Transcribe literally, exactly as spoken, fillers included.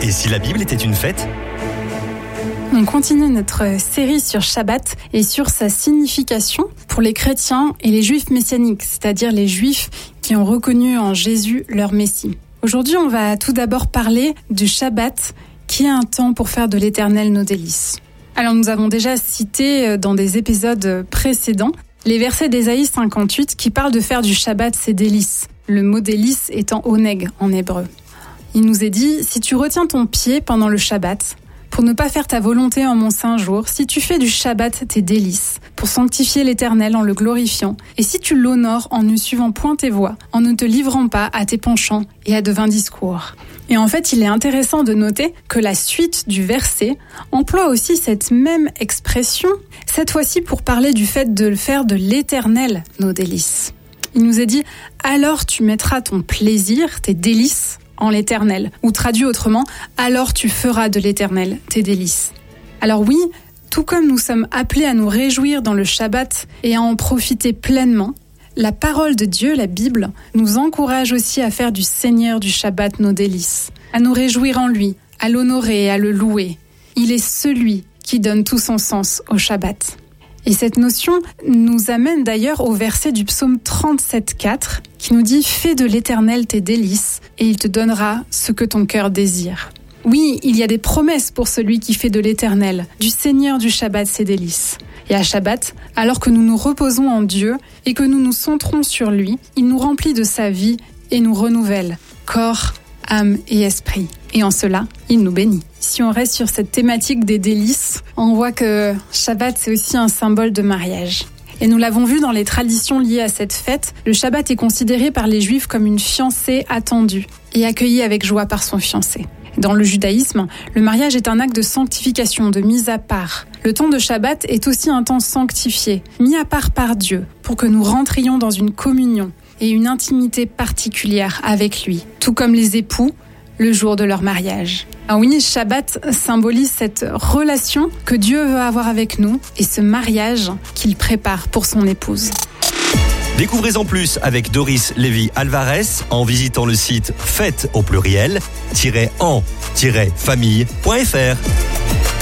Et si la Bible était une fête ? On continue notre série sur Shabbat et sur sa signification pour les chrétiens et les juifs messianiques, c'est-à-dire les juifs qui ont reconnu en Jésus leur Messie. Aujourd'hui, on va tout d'abord parler du Shabbat, qui est un temps pour faire de l'Éternel nos délices. Alors nous avons déjà cité dans des épisodes précédents les versets d'Ésaïe cinquante-huit qui parlent de faire du Shabbat ses délices, le mot délice étant oneg en hébreu. Il nous est dit, si tu retiens ton pied pendant le Shabbat, pour ne pas faire ta volonté en mon saint jour, si tu fais du Shabbat tes délices, pour sanctifier l'Éternel en le glorifiant, et si tu l'honores en ne suivant point tes voies, en ne te livrant pas à tes penchants et à de vains discours. Et en fait, il est intéressant de noter que la suite du verset emploie aussi cette même expression, cette fois-ci pour parler du fait de faire de l'Éternel nos délices. Il nous est dit, alors tu mettras ton plaisir, tes délices, en l'Éternel, ou traduit autrement, alors tu feras de l'Éternel tes délices. Alors oui, tout comme nous sommes appelés à nous réjouir dans le Shabbat et à en profiter pleinement, la parole de Dieu, la Bible, nous encourage aussi à faire du Seigneur du Shabbat nos délices, à nous réjouir en lui, à l'honorer et à le louer. Il est celui qui donne tout son sens au Shabbat. Et cette notion nous amène d'ailleurs au verset du psaume trente-sept quatre qui nous dit « Fais de l'Éternel tes délices et il te donnera ce que ton cœur désire ». Oui, il y a des promesses pour celui qui fait de l'Éternel, du Seigneur du Shabbat ses délices. Et à Shabbat, alors que nous nous reposons en Dieu et que nous nous centrons sur lui, il nous remplit de sa vie et nous renouvelle, corps, âme et esprit. Et en cela, il nous bénit. Si on reste sur cette thématique des délices, on voit que Shabbat, c'est aussi un symbole de mariage. Et nous l'avons vu dans les traditions liées à cette fête, le Shabbat est considéré par les Juifs comme une fiancée attendue et accueillie avec joie par son fiancé. Dans le judaïsme, le mariage est un acte de sanctification, de mise à part. Le temps de Shabbat est aussi un temps sanctifié, mis à part par Dieu, pour que nous rentrions dans une communion et une intimité particulière avec lui, tout comme les époux le jour de leur mariage. Alors oui, Shabbat symbolise cette relation que Dieu veut avoir avec nous et ce mariage qu'il prépare pour son épouse. Découvrez-en plus avec Doris Lévy-Alvarez en visitant le site fête au pluriel, en famille point f r.